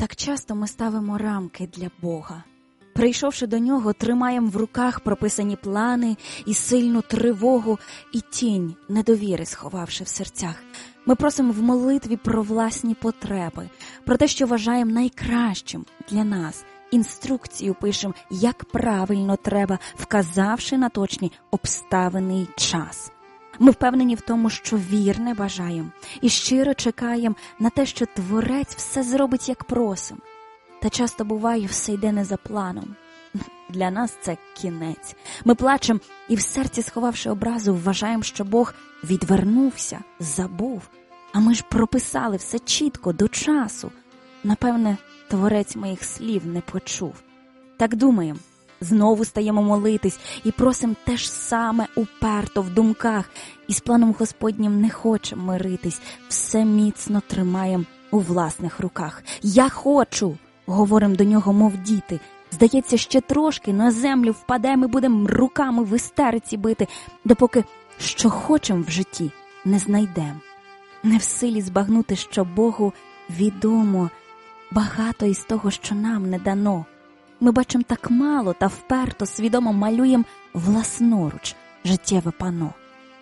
Так часто ми ставимо рамки для Бога. Прийшовши до Нього, тримаємо в руках прописані плани і сильну тривогу, і тінь недовіри сховавши в серцях. Ми просимо в молитві про власні потреби, про те, що вважаємо найкращим для нас. Інструкцію пишемо, як правильно треба, вказавши на точні обставини й час. Ми впевнені в тому, що вірне бажаємо і щиро чекаємо на те, що Творець все зробить, як просимо. Та часто буває, все йде не за планом. Для нас це кінець. Ми плачемо і в серці, сховавши образу, вважаємо, що Бог відвернувся, забув. А ми ж прописали все чітко, до часу. Напевне, Творець моїх слів не почув. Так думаємо. Знову стаємо молитись і просимо те ж саме уперто в думках. І з планом Господнім не хочемо миритись, все міцно тримаємо у власних руках. «Я хочу!» – говоримо до нього, мов діти. Здається, ще трошки на землю впадемо і будемо руками в істериці бити, допоки що хочемо в житті не знайдемо. Не в силі збагнути, що Богу відомо багато із того, що нам не дано. Ми бачимо так мало та вперто, свідомо малюємо власноруч життєве панно.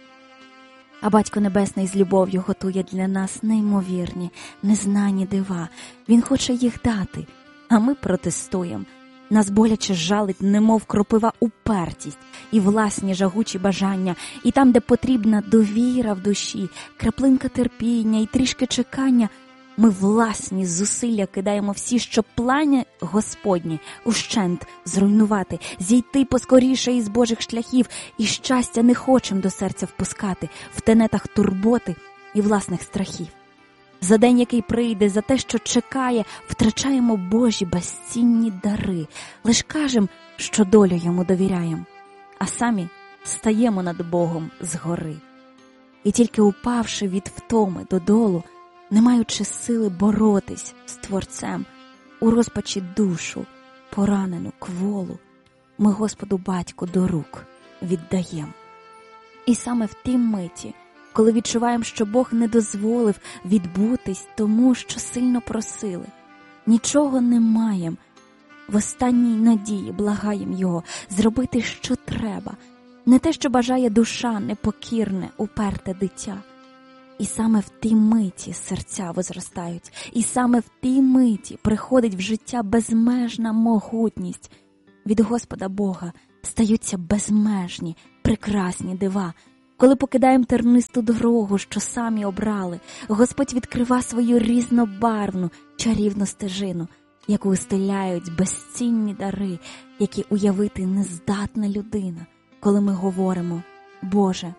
А Батько Небесний з любов'ю готує для нас неймовірні, незнані дива. Він хоче їх дати, а ми протестуємо. Нас боляче жалить, немов кропива, упертість і власні жагучі бажання. І там, де потрібна довіра в душі, краплинка терпіння і трішки чекання, ми власні зусилля кидаємо всі, щоб плани Господні ущент зруйнувати, зійти поскоріше із Божих шляхів, і щастя не хочемо до серця впускати в тенетах турботи і власних страхів. За день, який прийде, за те, що чекає, втрачаємо Божі безцінні дари. Лиш кажемо, що долю йому довіряємо, а самі стаємо над Богом згори. І тільки упавши від втоми додолу, не маючи сили боротись з Творцем, у розпачі душу, поранену, кволу, ми Господу Батьку до рук віддаємо. І саме в тій миті, коли відчуваємо, що Бог не дозволив відбутись тому, що сильно просили, нічого не маємо, в останній надії благаємо Його зробити, що треба, не те, що бажає душа непокірне, уперте дитя. І саме в тій миті серця возростають, і саме в тій миті приходить в життя безмежна могутність. Від Господа Бога стаються безмежні, прекрасні дива. Коли покидаємо тернисту дорогу, що самі обрали, Господь відкрива свою різнобарвну, чарівну стежину, яку устеляють безцінні дари, які уявити не здатна людина, коли ми говоримо: «Боже,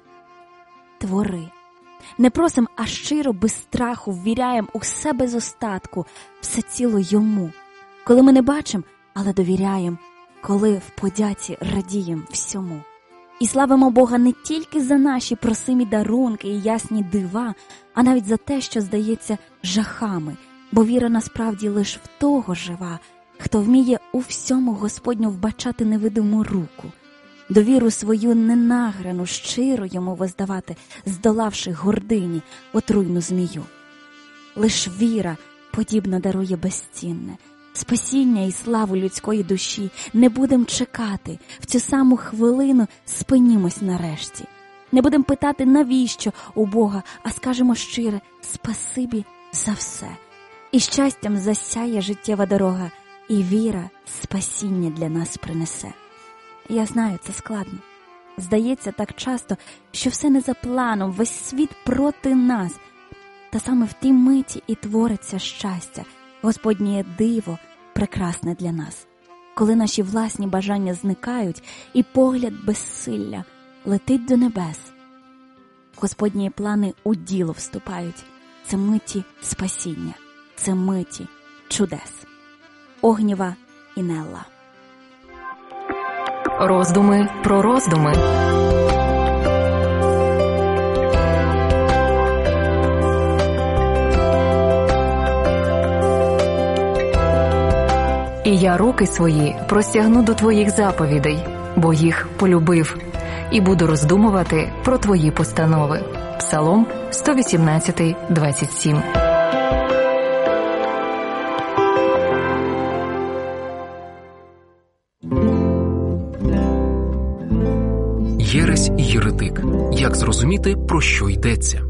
твори». Не просим, а щиро, без страху ввіряємо усе без остатку, все ціло Йому. Коли ми не бачимо, але довіряємо, коли в подяці радіємо всьому. І славимо Бога не тільки за наші просимі дарунки і ясні дива, а навіть за те, що здається жахами, бо віра насправді лиш в того жива, хто вміє у всьому Господню вбачати невидиму руку. Довіру свою ненаграну, щиро йому воздавати, здолавши гордині отруйну змію. Лиш віра подібно дарує безцінне, спасіння і славу людської душі. Не будем чекати, в цю саму хвилину спинімось нарешті. Не будем питати, навіщо у Бога, а скажемо щире: спасибі за все. І щастям засяє життєва дорога, і віра спасіння для нас принесе. Я знаю, це складно. Здається так часто, що все не за планом, весь світ проти нас. Та саме в тій миті і твориться щастя, Господнє диво прекрасне для нас. Коли наші власні бажання зникають і погляд безсилля летить до небес, Господні плани у діло вступають. Це миті спасіння, це миті чудес. Огнєва Інелла. Роздуми про роздуми. І я руки свої простягну до твоїх заповідей, бо їх полюбив, і буду роздумувати про твої постанови. Псалом 118, 27. як зрозуміти, про що йдеться.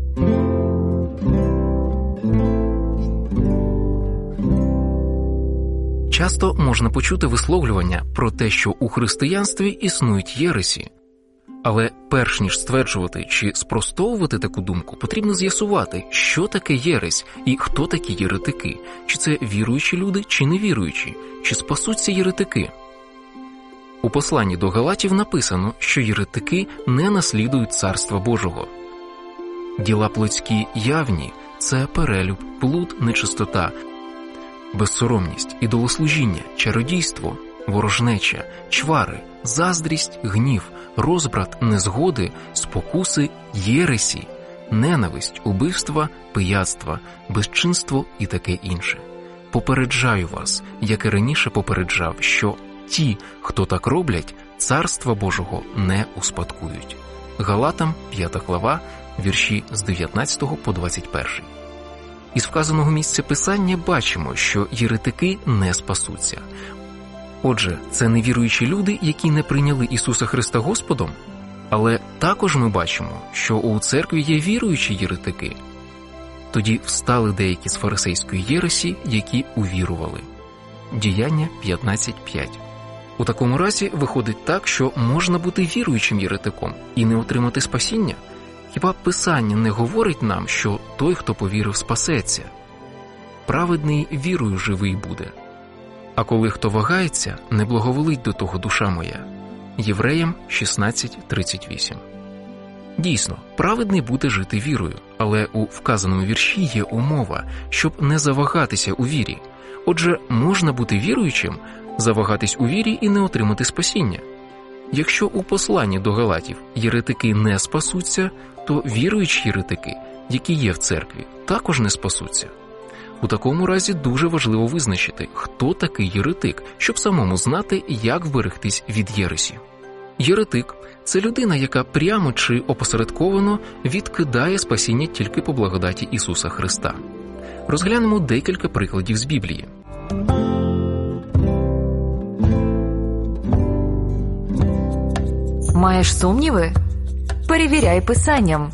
Часто можна почути висловлювання про те, що у християнстві існують єресі. Але перш ніж стверджувати чи спростовувати таку думку, потрібно з'ясувати, що таке єресь і хто такі єретики, чи це віруючі люди, чи невіруючі, чи спасуться єретики. У посланні до Галатів написано, що єретики не наслідують Царства Божого. Діла плотські явні – це перелюб, блуд, нечистота, безсоромність, ідолослужіння, чародійство, ворожнеча, чвари, заздрість, гнів, розбрат, незгоди, спокуси, єресі, ненависть, убивства, пияцтва, безчинство і таке інше. Попереджаю вас, як і раніше попереджав, що ті, хто так роблять, Царства Божого не успадкують. Галатам, 5 глава, вірші з 19 по 21. Із вказаного місця Писання бачимо, що єретики не спасуться. Отже, це невіруючі люди, які не прийняли Ісуса Христа Господом? Але також ми бачимо, що у церкві є віруючі єретики. Тоді встали деякі з фарисейської єресі, які увірували. Діяння 15.5. У такому разі виходить так, що можна бути віруючим єретиком і не отримати спасіння? Хіба Писання не говорить нам, що той, хто повірив, спасеться? Праведний вірою живий буде. А коли хто вагається, не благоволить до того душа моя. Євреям 16:38. Дійсно, праведний буде жити вірою, але у вказаному вірші є умова, щоб не завагатися у вірі. Отже, можна бути віруючим, завагатись у вірі і не отримати спасіння. Якщо у посланні до Галатів єретики не спасуться, то віруючі єретики, які є в церкві, також не спасуться. У такому разі дуже важливо визначити, хто такий єретик, щоб самому знати, як вберегтись від єресі. Єретик – це людина, яка прямо чи опосередковано відкидає спасіння тільки по благодаті Ісуса Христа. Розглянемо декілька прикладів з Біблії. Маєш сумніви? Перевіряй Писанням.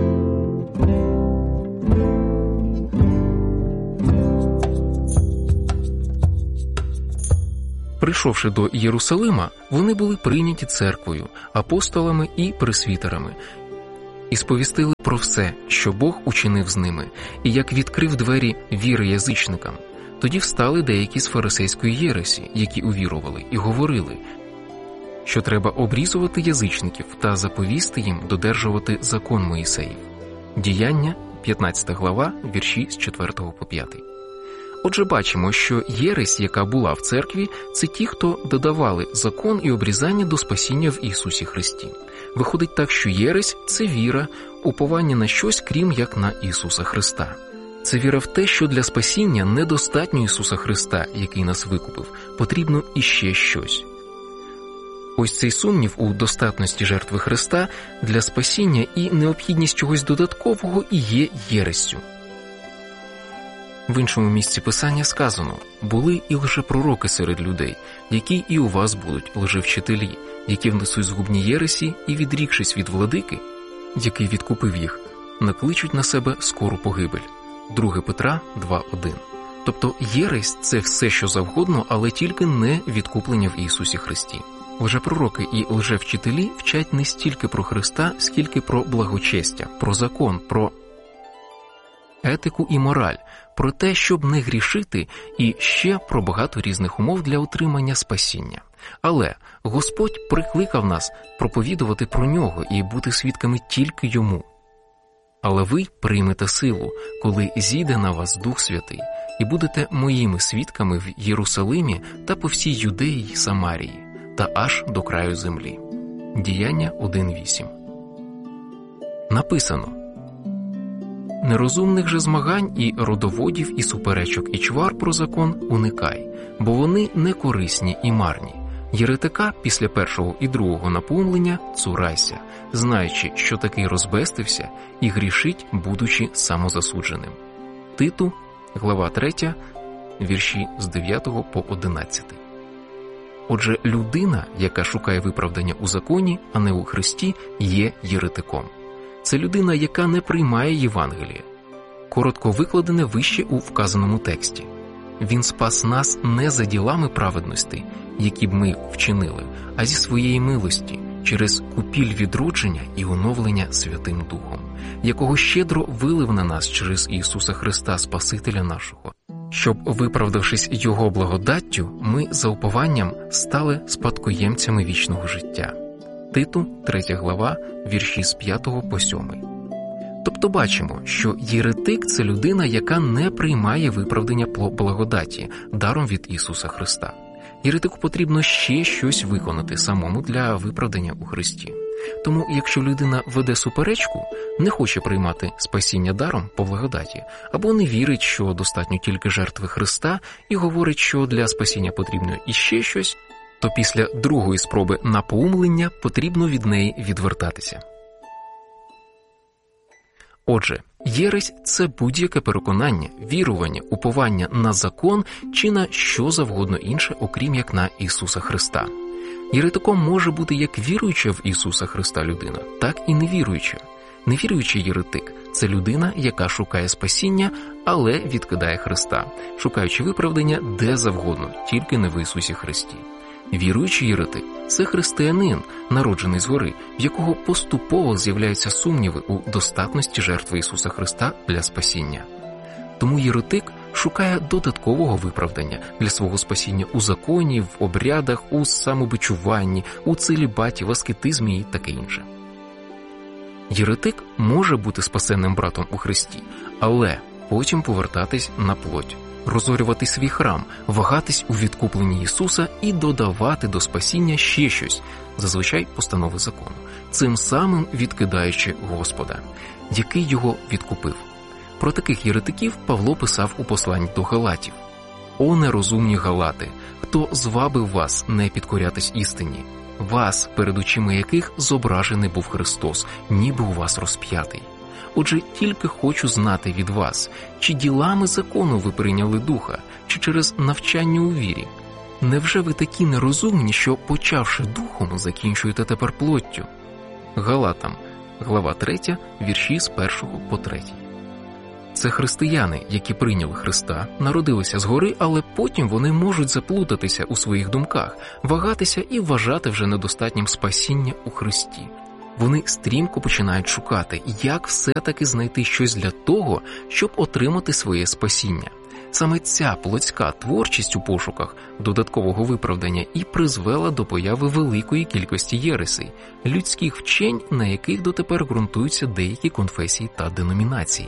Прийшовши до Єрусалима, вони були прийняті церквою, апостолами і пресвітерами, і сповістили про все, що Бог учинив з ними, і як відкрив двері віри язичникам. Тоді встали деякі з фарисейської єресі, які увірували, і говорили, що треба обрізувати язичників та заповісти їм додержувати закон Моїсеїв. Діяння, 15 глава, вірші з 4 по 5. Отже, бачимо, що єресь, яка була в церкві, це ті, хто додавали закон і обрізання до спасіння в Ісусі Христі. Виходить так, що єресь – це віра, уповання на щось, крім як на Ісуса Христа. Це віра в те, що для спасіння недостатньо Ісуса Христа, який нас викупив, потрібно іще щось. Ось цей сумнів у достатності жертви Христа для спасіння і необхідність чогось додаткового і є єрессю. В іншому місці Писання сказано: «Були і лжепророки серед людей, які і у вас будуть лжевчителі, які внесуть згубні єресі і, відрікшись від владики, який відкупив їх, накличуть на себе скору погибель». 2 Петра 2:1. Тобто єресь – це все, що завгодно, але тільки не відкуплення в Ісусі Христі. Лжепророки і лжевчителі вчать не стільки про Христа, скільки про благочестя, про закон, про етику і мораль, про те, щоб не грішити, і ще про багато різних умов для отримання спасіння. Але Господь прикликав нас проповідувати про Нього і бути свідками тільки Йому. Але ви приймете силу, коли зійде на вас Дух Святий, і будете моїми свідками в Єрусалимі та по всій Юдеї й Самарії, та аж до краю землі. Діяння 1:8. Написано: «Нерозумних же змагань і родоводів, і суперечок, і чвар про закон уникай, бо вони некорисні і марні. Єретика після першого і другого напоумлення цурайся, знаючи, що такий розбестився і грішить, будучи самозасудженим». Титу, глава 3, вірші з 9 по 11. Отже, людина, яка шукає виправдання у законі, а не у Христі, є єретиком. Це людина, яка не приймає Євангеліє. Коротко викладене вище у вказаному тексті. Він спас нас не за ділами праведності, які б ми вчинили, а зі своєї милості, через купіль відродження і оновлення Святим Духом, якого щедро вилив на нас через Ісуса Христа, Спасителя нашого, щоб, виправдавшись Його благодаттю, ми за упованням стали спадкоємцями вічного життя. Титу, 3 глава, вірші з 5 по 7. Тобто бачимо, що єретик – це людина, яка не приймає виправдання по благодаті, даром від Ісуса Христа. Єретику потрібно ще щось виконати самому для виправдання у Христі. Тому, якщо людина веде суперечку, не хоче приймати спасіння даром по благодаті, або не вірить, що достатньо тільки жертви Христа, і говорить, що для спасіння потрібно іще щось, то після другої спроби напоумлення потрібно від неї відвертатися. Отже, єресь – це будь-яке переконання, вірування, уповання на закон чи на що завгодно інше, окрім як на Ісуса Христа. Єретиком може бути як віруюча в Ісуса Христа людина, так і невіруюча. Невіруючий єретик – це людина, яка шукає спасіння, але відкидає Христа, шукаючи виправдання де завгодно, тільки не в Ісусі Христі. Віруючий єретик – це християнин, народжений згори, в якого поступово з'являються сумніви у достатності жертви Ісуса Христа для спасіння. Тому єретик шукає додаткового виправдання для свого спасіння у законі, в обрядах, у самобичуванні, у целібаті, в аскетизмі і таке інше. Єретик може бути спасенним братом у Христі, але потім повертатись на плоть, розорювати свій храм, вагатись у відкупленні Ісуса і додавати до спасіння ще щось, зазвичай постанови закону, цим самим відкидаючи Господа, який його відкупив. Про таких єретиків Павло писав у посланні до Галатів. «О нерозумні Галати, хто звабив вас не підкорятись істині? Вас, перед очима яких зображений був Христос, ніби у вас розп'ятий. Отже, тільки хочу знати від вас, чи ділами закону ви прийняли Духа, чи через навчання у вірі? Невже ви такі нерозумні, що, почавши Духом, закінчуєте тепер плоттю?» Галатам, глава 3, вірші з 1 по 3. Це християни, які прийняли Христа, народилися згори, але потім вони можуть заплутатися у своїх думках, вагатися і вважати вже недостатнім спасіння у Христі. Вони стрімко починають шукати, як все-таки знайти щось для того, щоб отримати своє спасіння. Саме ця плотська творчість у пошуках додаткового виправдання і призвела до появи великої кількості єресей, людських вчень, на яких дотепер ґрунтуються деякі конфесії та деномінації.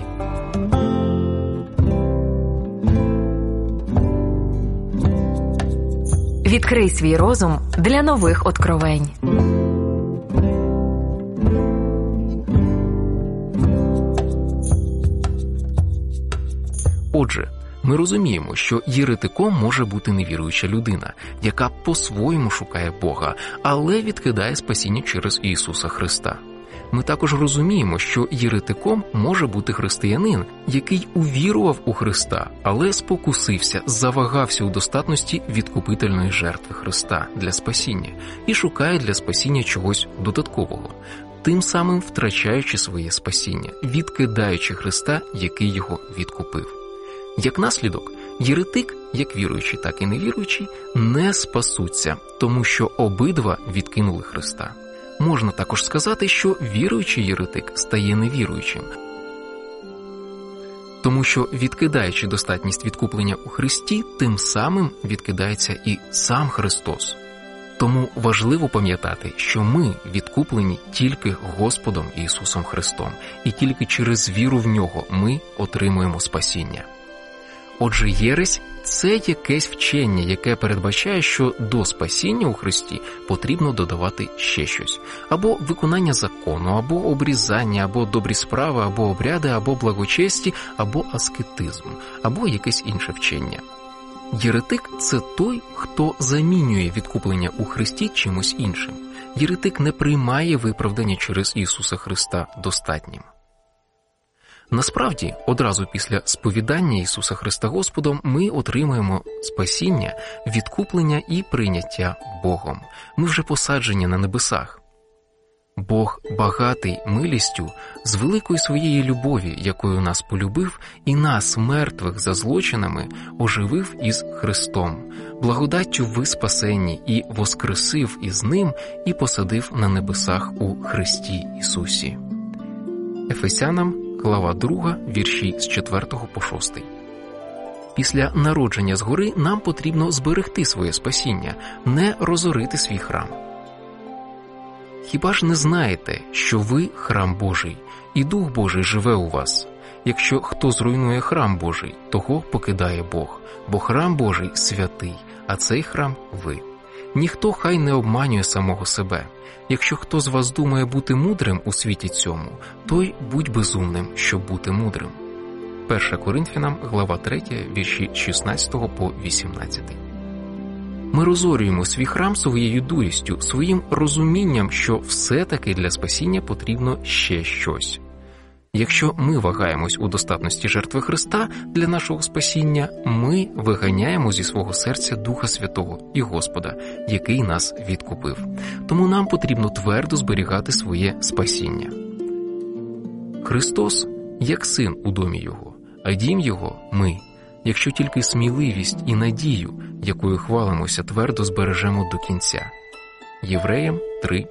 Відкрий свій розум для нових откровень. Отже, ми розуміємо, що єретиком може бути невіруюча людина, яка по-своєму шукає Бога, але відкидає спасіння через Ісуса Христа. Ми також розуміємо, що єретиком може бути християнин, який увірував у Христа, але спокусився, завагався у достатності відкупительної жертви Христа для спасіння і шукає для спасіння чогось додаткового, тим самим втрачаючи своє спасіння, відкидаючи Христа, який його відкупив. Як наслідок, єретик, як віруючий, так і невіруючий, не спасуться, тому що обидва відкинули Христа. Можна також сказати, що віруючий єретик стає невіруючим, тому що, відкидаючи достатність відкуплення у Христі, тим самим відкидається і сам Христос. Тому важливо пам'ятати, що ми відкуплені тільки Господом Ісусом Христом, і тільки через віру в Нього ми отримуємо спасіння. Отже, єресь – це якесь вчення, яке передбачає, що до спасіння у Христі потрібно додавати ще щось. Або виконання закону, або обрізання, або добрі справи, або обряди, або благочесті, або аскетизм, або якесь інше вчення. Єретик – це той, хто замінює відкуплення у Христі чимось іншим. Єретик не приймає виправдання через Ісуса Христа достатнім. Насправді, одразу після сповідання Ісуса Христа Господом ми отримаємо спасіння, відкуплення і прийняття Богом. Ми вже посаджені на небесах. Бог багатий милістю з великої своєї любові, якою нас полюбив, і нас, мертвих за злочинами, оживив із Христом. Благодаттю ви спасені і воскресив із Ним і посадив на небесах у Христі Ісусі. Ефесянам, глава 2, вірші з 4 по 6. Після народження згори нам потрібно зберегти своє спасіння, не розорити свій храм. Хіба ж не знаєте, що ви храм Божий, і Дух Божий живе у вас? Якщо хто зруйнує храм Божий, того покидає Бог, бо храм Божий святий, а цей храм – ви. Ніхто хай не обманює самого себе. Якщо хто з вас думає бути мудрим у світі цьому, той будь безумним, щоб бути мудрим. 1 Коринфянам, глава 3, вірші 16 по 18. Ми розорюємо свій храм своєю дурістю, своїм розумінням, що все-таки для спасіння потрібно ще щось. Якщо ми вагаємось у достатності жертви Христа для нашого спасіння, ми виганяємо зі свого серця Духа Святого і Господа, який нас відкупив. Тому нам потрібно твердо зберігати своє спасіння. Христос як син у домі Його, а дім Його – ми. Якщо тільки сміливість і надію, якою хвалимося, твердо збережемо до кінця. Євреям 3:6.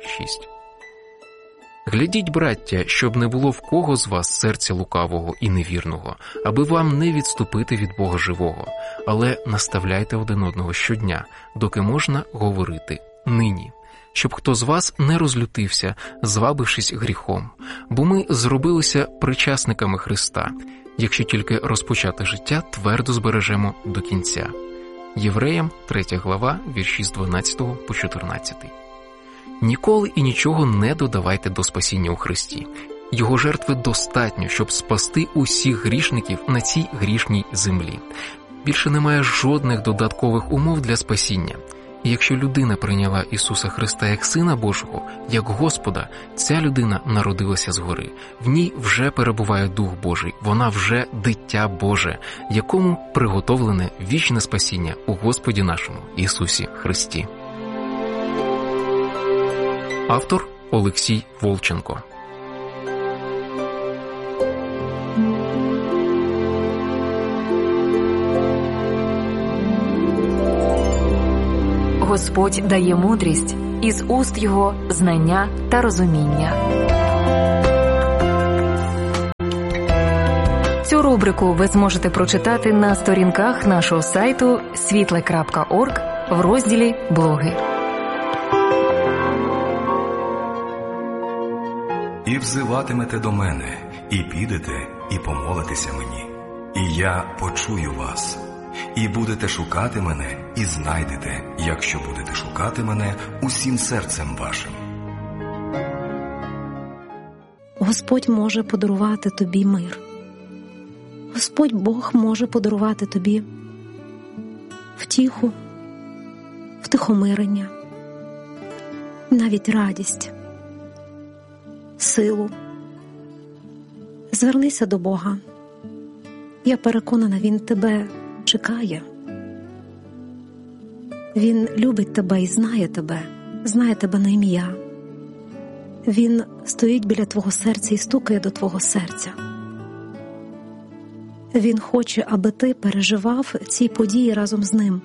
Глядіть, браття, щоб не було в кого з вас серця лукавого і невірного, аби вам не відступити від Бога живого, але наставляйте один одного щодня, доки можна говорити нині, щоб хто з вас не розлютився, звабившись гріхом, бо ми зробилися причасниками Христа, якщо тільки розпочати життя твердо збережемо до кінця. Євреям 3 глава, вірші з 12 по 14. Ніколи і нічого не додавайте до спасіння у Христі. Його жертви достатньо, щоб спасти усіх грішників на цій грішній землі. Більше немає жодних додаткових умов для спасіння. І якщо людина прийняла Ісуса Христа як Сина Божого, як Господа, ця людина народилася згори. В ній вже перебуває Дух Божий, вона вже дитя Боже, якому приготовлене вічне спасіння у Господі нашому Ісусі Христі. Автор Олексій Волченко. Господь дає мудрість, із уст Його знання та розуміння. Цю рубрику ви зможете прочитати на сторінках нашого сайту світле.орг в розділі «Блоги». «І взиватимете до мене, і підете, і помолитеся мені, і я почую вас. І будете шукати мене, і знайдете, якщо будете шукати мене усім серцем вашим». Господь може подарувати тобі мир. Господь Бог може подарувати тобі втіху, втихомирення, навіть радість, силу. Звернися до Бога. Я переконана, Він тебе чекає. Він любить тебе і знає тебе на ім'я. Він стоїть біля твого серця і стукає до твого серця. Він хоче, аби ти переживав ці події разом з ним.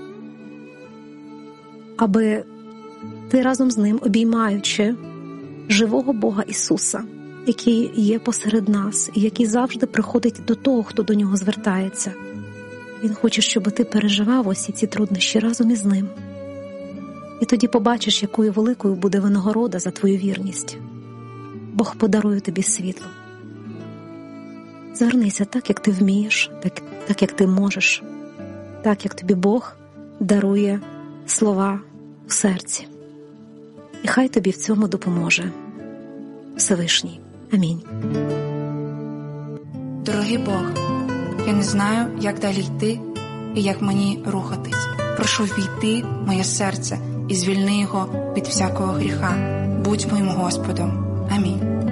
Аби ти разом з ним, обіймаючи живого Бога Ісуса, який є посеред нас і який завжди приходить до того, хто до нього звертається. Він хоче, щоб ти переживав усі ці труднощі разом із ним. І тоді побачиш, якою великою буде винагорода за твою вірність. Бог подарує тобі світло. Звернися так, як ти вмієш, так, як ти можеш, так, як тобі Бог дарує слова в серці. І хай тобі в цьому допоможе Всевишній. Амінь. Дорогий Бог, я не знаю, як далі йти і як мені рухатись. Прошу ввійти в моє серце і звільни його від всякого гріха. Будь моїм Господом. Амінь.